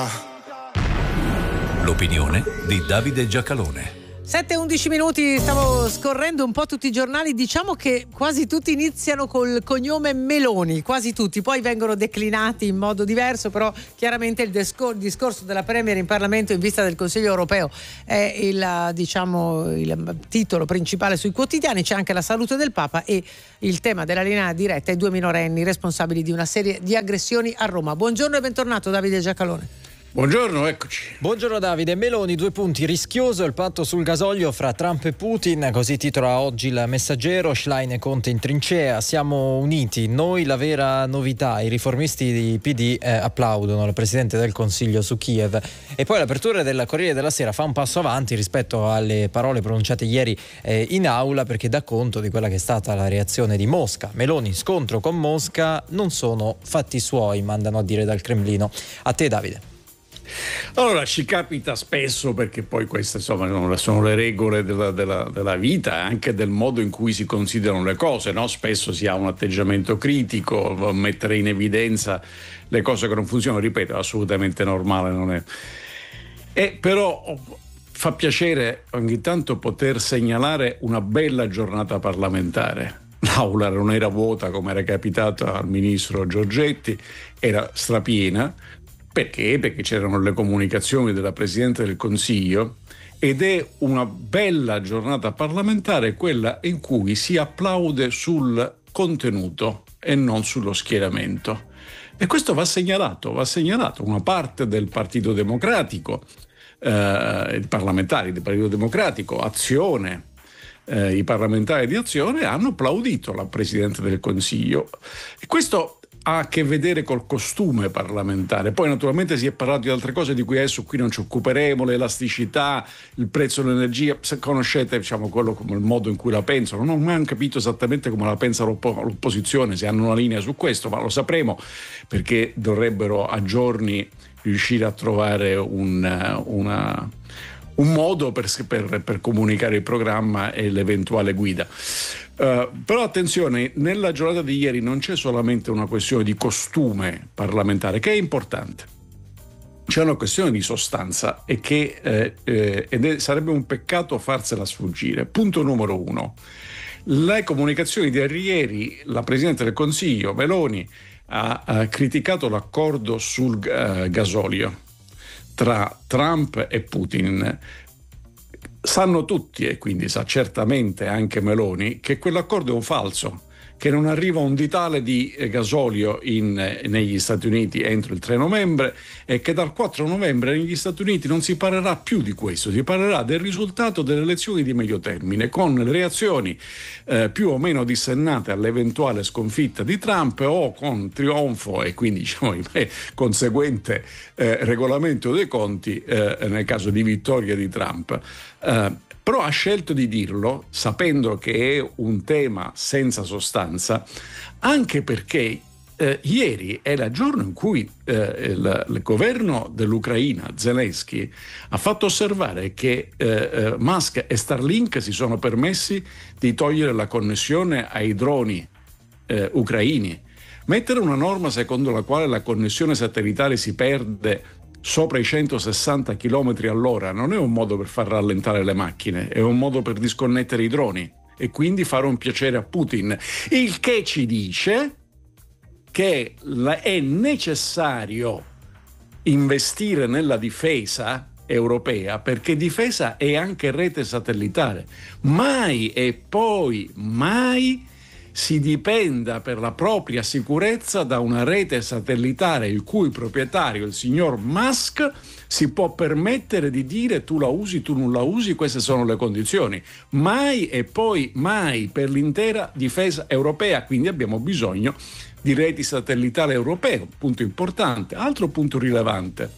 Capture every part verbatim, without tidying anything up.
L'opinione di Davide Giacalone. sette e undici minuti, stavo scorrendo un po' tutti i giornali, diciamo che quasi tutti iniziano col cognome Meloni, quasi tutti, poi vengono declinati in modo diverso, però chiaramente il, desco- il discorso della Premier in Parlamento in vista del Consiglio europeo è il, diciamo, il titolo principale sui quotidiani. C'è anche la salute del Papa e il tema della linea diretta ai due minorenni responsabili di una serie di aggressioni a Roma. Buongiorno e bentornato Davide Giacalone. Buongiorno, eccoci. Buongiorno Davide. Meloni, due punti. Rischioso il patto sul gasolio fra Trump e Putin, così titola oggi il Messaggero. Schlein e Conte in trincea, siamo uniti, noi la vera novità. I riformisti di P D eh, applaudono il Presidente del Consiglio su Kiev. E poi l'apertura del Corriere della Sera fa un passo avanti rispetto alle parole pronunciate ieri eh, in aula, perché dà conto di quella che è stata la reazione di Mosca. Meloni, scontro con Mosca, non sono fatti suoi, mandano a dire dal Cremlino. A te Davide. Allora, ci capita spesso, perché poi queste insomma sono le regole della, della, della vita, anche del modo in cui si considerano le cose, no? Spesso si ha un atteggiamento critico, mettere in evidenza le cose che non funzionano, ripeto, è assolutamente normale, non è. E però fa piacere ogni tanto poter segnalare una bella giornata parlamentare. L'aula non era vuota come era capitato al ministro Giorgetti, era strapiena. Perché? Perché c'erano le comunicazioni della Presidente del Consiglio ed è una bella giornata parlamentare quella in cui si applaude sul contenuto e non sullo schieramento. E questo va segnalato, va segnalato. Una parte del Partito Democratico, eh, i parlamentari del Partito Democratico, Azione, eh, i parlamentari di Azione hanno applaudito la Presidente del Consiglio. E questo ha a che vedere col costume parlamentare. Poi naturalmente si è parlato di altre cose di cui adesso qui non ci occuperemo, l'elasticità, il prezzo dell'energia. Se conoscete, diciamo, quello come il modo in cui la pensano, non ho mai capito esattamente come la pensa l'oppo- l'opposizione, se hanno una linea su questo, ma lo sapremo perché dovrebbero a giorni riuscire a trovare un, una, un modo per, per, per comunicare il programma e l'eventuale guida. Uh, però attenzione, nella giornata di ieri non c'è solamente una questione di costume parlamentare, che è importante, c'è una questione di sostanza e che eh, eh, ed è, sarebbe un peccato farsela sfuggire. Punto numero uno: le comunicazioni di ieri, la Presidente del Consiglio Meloni ha, ha criticato l'accordo sul uh, gasolio tra Trump e Putin. Sanno tutti, e quindi sa certamente anche Meloni, che quell'accordo è un falso, che non arriva un ditale di gasolio in, negli Stati Uniti entro il tre novembre e che dal quattro novembre negli Stati Uniti non si parlerà più di questo, si parlerà del risultato delle elezioni di medio termine, con le reazioni eh, più o meno dissennate all'eventuale sconfitta di Trump o con trionfo e quindi diciamo il conseguente eh, regolamento dei conti eh, nel caso di vittoria di Trump. Uh, però ha scelto di dirlo sapendo che è un tema senza sostanza, anche perché eh, ieri è il giorno in cui eh, il, il governo dell'Ucraina, Zelensky, ha fatto osservare che eh, eh, Musk e Starlink si sono permessi di togliere la connessione ai droni eh, ucraini. Mettere una norma secondo la quale la connessione satellitare si perde sopra i centosessanta chilometri all'ora non è un modo per far rallentare le macchine, è un modo per disconnettere i droni e quindi fare un piacere a Putin, il che ci dice che è necessario investire nella difesa europea, perché difesa è anche rete satellitare. Mai e poi mai si dipenda per la propria sicurezza da una rete satellitare il cui proprietario, il signor Musk, si può permettere di dire tu la usi, tu non la usi, queste sono le condizioni. Mai e poi mai per l'intera difesa europea, quindi abbiamo bisogno di reti satellitari europee, punto importante. Altro punto rilevante,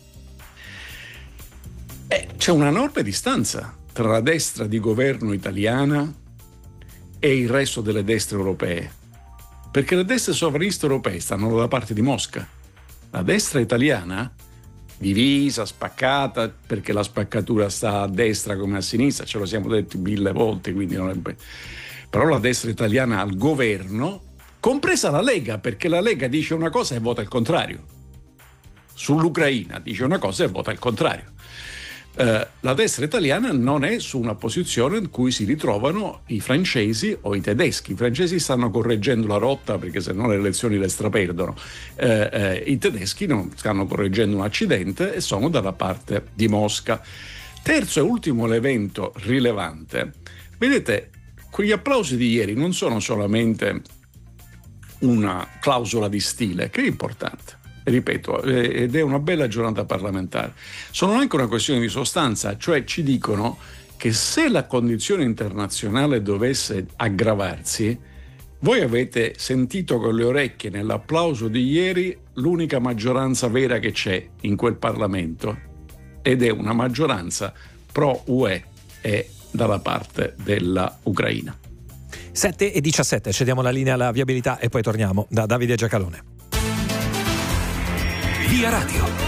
eh, c'è una enorme distanza tra la destra di governo italiana e il resto delle destre europee, perché le destre sovraniste europee stanno dalla parte di Mosca. La destra italiana, divisa, spaccata, perché la spaccatura sta a destra come a sinistra, ce lo siamo detti mille volte, quindi non è... però la destra italiana al governo, compresa la Lega, perché la Lega dice una cosa e vota il contrario. sull'Ucraina dice una cosa e vota il contrario. Uh, la destra italiana non è su una posizione in cui si ritrovano i francesi o i tedeschi. I francesi stanno correggendo la rotta perché se no le elezioni le straperdono. Uh, uh, I tedeschi non stanno correggendo un accidente e sono dalla parte di Mosca. Terzo e ultimo evento rilevante. Vedete, quegli applausi di ieri non sono solamente una clausola di stile, che è importante. Ripeto, ed è una bella giornata parlamentare. Sono anche una questione di sostanza, cioè ci dicono che se la condizione internazionale dovesse aggravarsi, voi avete sentito con le orecchie nell'applauso di ieri l'unica maggioranza vera che c'è in quel Parlamento, ed è una maggioranza pro-U E e dalla parte della Ucraina. sette e diciassette, cediamo la linea alla viabilità e poi torniamo da Davide Giacalone. Via Radio.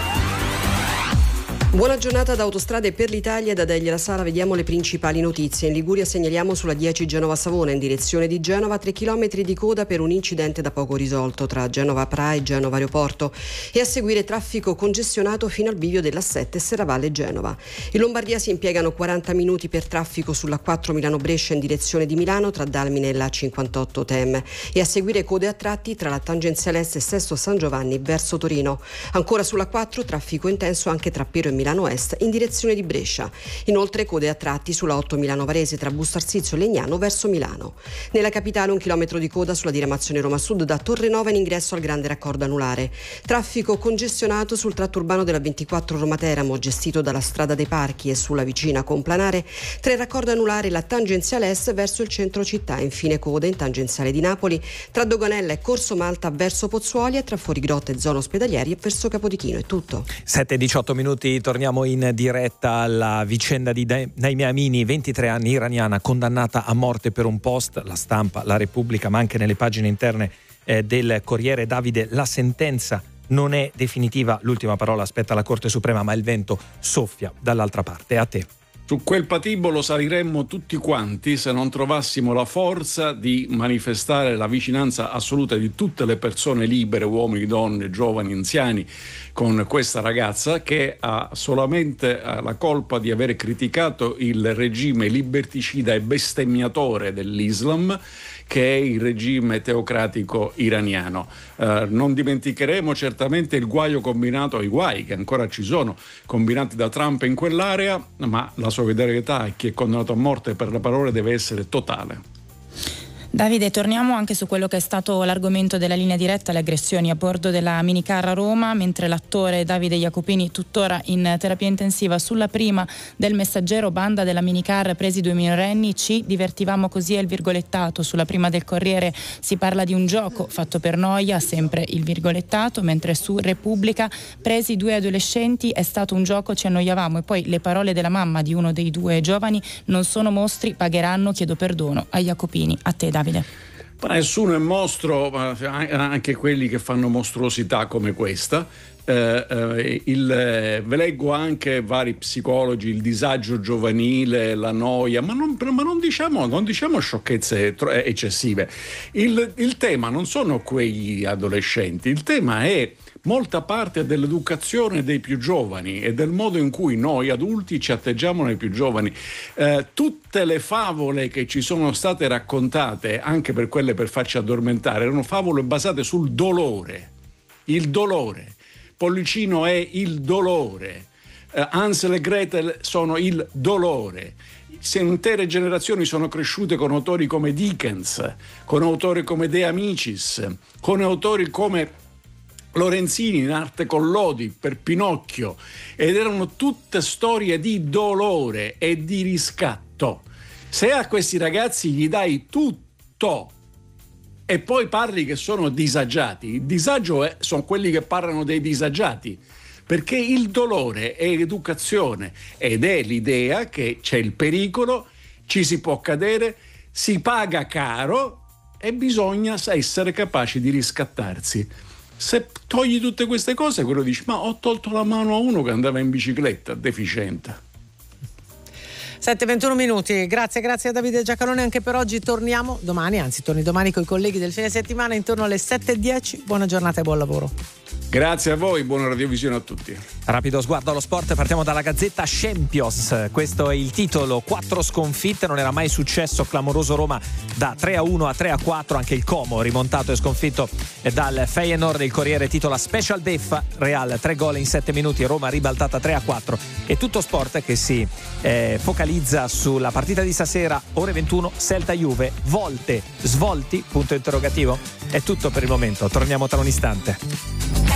Buona giornata da Autostrade per l'Italia. Da Deglia La Sala vediamo le principali notizie. In Liguria segnaliamo sulla dieci Genova-Savona in direzione di Genova tre chilometri di coda per un incidente da poco risolto tra Genova Pra e Genova Aeroporto, e a seguire traffico congestionato fino al bivio della sette Serravalle Genova. In Lombardia si impiegano quaranta minuti per traffico sulla quattro Milano-Brescia in direzione di Milano tra Dalmine e la cinquantotto Tem, e a seguire code a tratti tra la tangenziale est e Sesto San Giovanni verso Torino. Ancora sulla quattro traffico intenso anche tra Piero e Milano Milano Est in direzione di Brescia. Inoltre code a tratti sulla otto Milano Varese tra Bustarsizio e Legnano verso Milano. Nella capitale un chilometro di coda sulla diramazione Roma Sud da Torrenova in ingresso al grande raccordo anulare. Traffico congestionato sul tratto urbano della ventiquattro Roma Teramo gestito dalla strada dei Parchi e sulla vicina Complanare tra il raccordo anulare e la tangenziale est verso il centro città. Infine code in tangenziale di Napoli tra Doganella e Corso Malta verso Pozzuoli e tra Fuorigrotta e zona ospedalieri e verso Capodichino. È tutto. sette e diciotto minuti, torniamo in diretta alla vicenda di Naimi Amini, ventitré anni, iraniana, condannata a morte per un post. La Stampa, la Repubblica, ma anche nelle pagine interne eh, del Corriere. Davide, la sentenza non è definitiva, l'ultima parola aspetta la Corte Suprema, ma il vento soffia dall'altra parte. A te. Su quel patibolo saliremmo tutti quanti se non trovassimo la forza di manifestare la vicinanza assoluta di tutte le persone libere, uomini, donne, giovani, anziani, con questa ragazza che ha solamente la colpa di aver criticato il regime liberticida e bestemmiatore dell'Islam, che è il regime teocratico iraniano. Eh, non dimenticheremo certamente il guaio combinato, i guai che ancora ci sono, combinati da Trump in quell'area, ma la solidarietà a chi è condannato a morte per le parole deve essere totale. Davide, torniamo anche su quello che è stato l'argomento della linea diretta, le aggressioni a bordo della minicar a Roma, mentre l'attore Davide Jacopini tuttora in terapia intensiva. Sulla prima del Messaggero, banda della minicar, presi due minorenni, ci divertivamo così, è il virgolettato. Sulla prima del Corriere si parla di un gioco fatto per noia, sempre il virgolettato, mentre su Repubblica, presi due adolescenti, è stato un gioco, ci annoiavamo. E poi le parole della mamma di uno dei due giovani: non sono mostri, pagheranno, chiedo perdono a Jacopini. A te, Davide. Ma nessuno è mostro, anche quelli che fanno mostruosità come questa. Eh, eh, il, eh, ve leggo anche vari psicologi, il disagio giovanile, la noia, ma non, ma non, diciamo, non diciamo sciocchezze eccessive. Il, il tema non sono quegli adolescenti, il tema è molta parte dell'educazione dei più giovani e del modo in cui noi adulti ci atteggiamo nei più giovani. Eh, tutte le favole che ci sono state raccontate, anche per quelle per farci addormentare, erano favole basate sul dolore. Il dolore. Pollicino è il dolore. Eh, Hansel e Gretel sono il dolore. Se intere generazioni sono cresciute con autori come Dickens, con autori come De Amicis, con autori come Lorenzini in Arte con Lodi per Pinocchio, ed erano tutte storie di dolore e di riscatto. Se a questi ragazzi gli dai tutto e poi parli che sono disagiati, il disagio è, sono quelli che parlano dei disagiati, perché il dolore è educazione ed è l'idea che c'è il pericolo, ci si può cadere, si paga caro e bisogna essere capaci di riscattarsi. Se togli tutte queste cose, quello dici: ma ho tolto la mano a uno che andava in bicicletta, deficiente. sette e ventuno minuti, grazie, grazie a Davide Giacalone anche per oggi. Torniamo domani, anzi torni domani con i colleghi del fine settimana intorno alle sette e dieci. Buona giornata e buon lavoro. Grazie a voi, buona radiovisione a tutti. Rapido sguardo allo sport, partiamo dalla Gazzetta Champions. Questo è il titolo, quattro sconfitte, non era mai successo, clamoroso Roma da tre a uno a tre a quattro, anche il Como rimontato e sconfitto dal Feyenoord. Il Corriere titola Special Def, Real tre gol in sette minuti, Roma ribaltata tre a quattro. E tutto sport che si eh, focalizza sulla partita di stasera, ore ventuno, Celta Juve, volte, svolti, punto interrogativo. È tutto per il momento, torniamo tra un istante.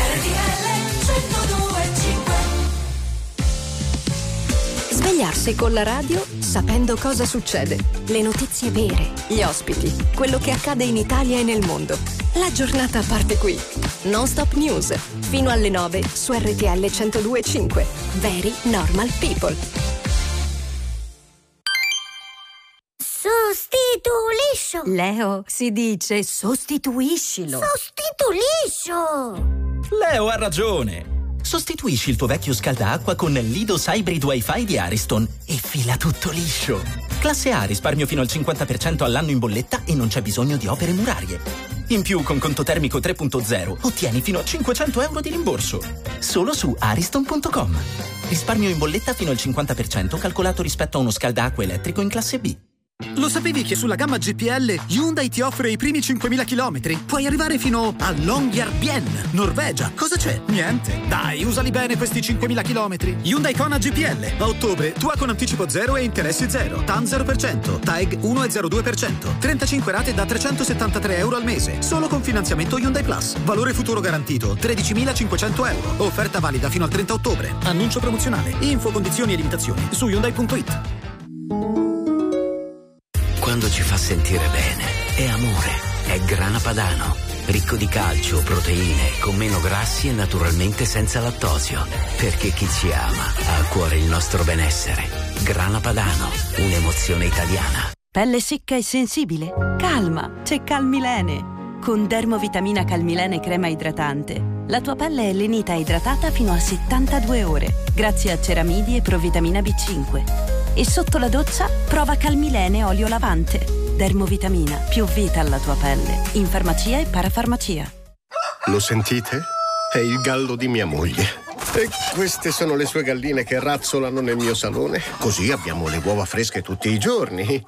Svegliarsi con la radio sapendo cosa succede, le notizie vere, gli ospiti, quello che accade in Italia e nel mondo. La giornata parte qui. Non Stop News, fino alle nove su R T L centodue e cinque. Very Normal People. Sostituiscio. Leo, si dice sostituiscilo. Sostituiscio. Leo ha ragione. Sostituisci il tuo vecchio scaldaacqua con l'Idos Hybrid Wi-Fi di Ariston e fila tutto liscio. Classe A, risparmio fino al cinquanta per cento all'anno in bolletta e non c'è bisogno di opere murarie. In più, con conto termico tre punto zero, ottieni fino a cinquecento euro di rimborso. Solo su ariston punto com. Risparmio in bolletta fino al cinquanta per cento calcolato rispetto a uno scaldaacqua elettrico in classe B. Lo sapevi che sulla gamma G P L Hyundai ti offre i primi cinquemila chilometri? Puoi arrivare fino a Longyearbyen, Norvegia. Cosa c'è? Niente. Dai, usali bene questi cinquemila chilometri. Hyundai Kona G P L. A ottobre, tua con anticipo zero e interessi zero. T A N zero per cento. T A E G uno virgola zero due per cento. trentacinque rate da trecentosettantatré euro al mese. Solo con finanziamento Hyundai Plus. Valore futuro garantito tredicimilacinquecento euro. Offerta valida fino al trenta ottobre. Annuncio promozionale. Info, condizioni e limitazioni su Hyundai punto it. Quando ci fa sentire bene, è amore, è Grana Padano, ricco di calcio, proteine, con meno grassi e naturalmente senza lattosio, perché chi ci ama ha a cuore il nostro benessere. Grana Padano, un'emozione italiana. Pelle secca e sensibile? Calma, c'è Calmilene. Con Dermovitamina Calmilene crema idratante, la tua pelle è lenita e idratata fino a settantadue ore, grazie a ceramidi e provitamina B cinque. E sotto la doccia prova Calmilene olio lavante. Dermovitamina, più vita alla tua pelle. In farmacia e parafarmacia. Lo sentite? È il gallo di mia moglie. E queste sono le sue galline che razzolano nel mio salone. Così abbiamo le uova fresche tutti i giorni.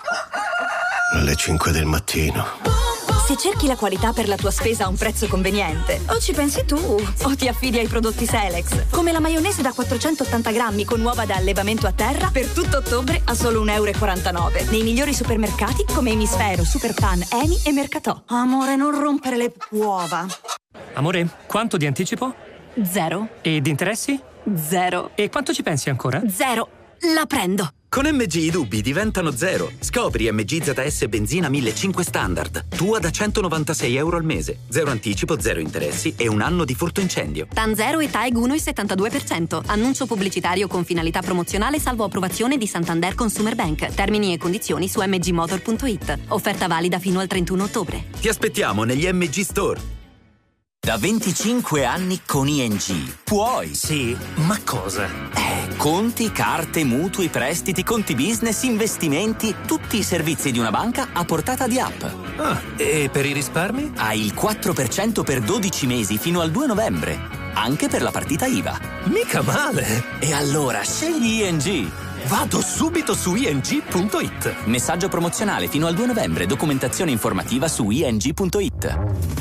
Alle cinque del mattino. Se cerchi la qualità per la tua spesa a un prezzo conveniente, o ci pensi tu o ti affidi ai prodotti Selex, come la maionese da quattrocentottanta grammi con uova da allevamento a terra per tutto ottobre a solo un euro e quarantanove nei migliori supermercati come Emisfero, Superpan, Eni e Mercatò. Amore, non rompere le uova. Amore, quanto di anticipo? Zero. E di interessi? Zero. E quanto ci pensi ancora? Zero. La prendo. Con M G i dubbi diventano zero. Scopri M G Z S benzina millecinquecento standard. Tua da centonovantasei euro al mese. Zero anticipo, zero interessi e un anno di furto incendio. T A N zero e T A E G uno virgola settantadue per cento. Annuncio pubblicitario con finalità promozionale salvo approvazione di Santander Consumer Bank. Termini e condizioni su m g motor punto it. Offerta valida fino al trentuno ottobre. Ti aspettiamo negli M G Store. Da venticinque anni con I N G. Puoi. Sì, ma cosa? Eh, conti, carte, mutui, prestiti, conti business, investimenti, tutti i servizi di una banca a portata di app. Ah, e per i risparmi? Hai il quattro per cento per dodici mesi fino al due novembre. Anche per la partita I V A. Mica male! E allora scegli I N G. Vado subito su i n g punto it. Messaggio promozionale fino al due novembre. Documentazione informativa su i n g punto it.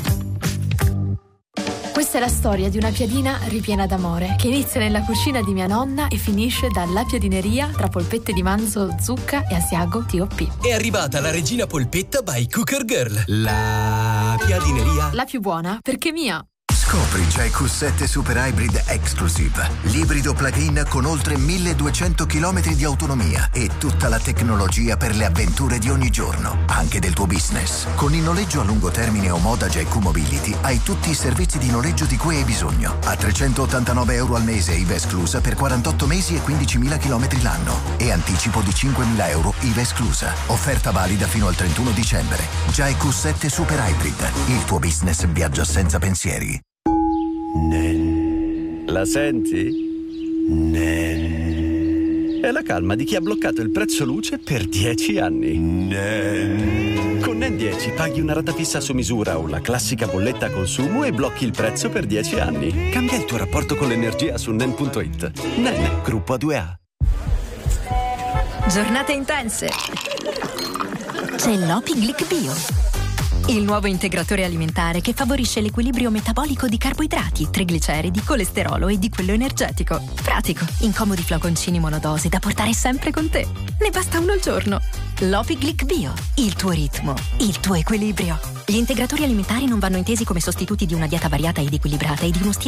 Questa è la storia di una piadina ripiena d'amore che inizia nella cucina di mia nonna e finisce dalla piadineria tra polpette di manzo, zucca e asiago T O P. È arrivata la regina polpetta by Cooker Girl. La piadineria. La più buona perché mia. Scopri già i Q sette Super Hybrid Exclusive, l'ibrido plug-in con oltre milleduecento chilometri di autonomia e tutta la tecnologia per le avventure di ogni giorno, anche del tuo business. Con il noleggio a lungo termine o Modagia e Q-Mobility hai tutti i servizi di noleggio di cui hai bisogno. A trecentottantanove euro al mese I V A esclusa per quarantotto mesi e quindicimila chilometri l'anno. E anticipo di cinquemila euro I V A esclusa. Offerta valida fino al trentuno dicembre. Già i Q sette Super Hybrid. Il tuo business viaggia senza pensieri. Nen. La senti? Nen. È È la calma di chi ha bloccato il prezzo luce per dieci anni. Nen. Con Nen dieci paghi una rata fissa su misura o la classica bolletta a consumo e blocchi il prezzo per dieci anni. Cambia il tuo rapporto con l'energia su nen punto it. Nen, gruppo A due A. Giornate intense. C'è l'Opi Glic Bio, il nuovo integratore alimentare che favorisce l'equilibrio metabolico di carboidrati, trigliceridi, colesterolo e di quello energetico. Pratico, in comodi flaconcini monodose da portare sempre con te. Ne basta uno al giorno. L'Opi Glic Bio, il tuo ritmo, il tuo equilibrio. Gli integratori alimentari non vanno intesi come sostituti di una dieta variata ed equilibrata e di uno stile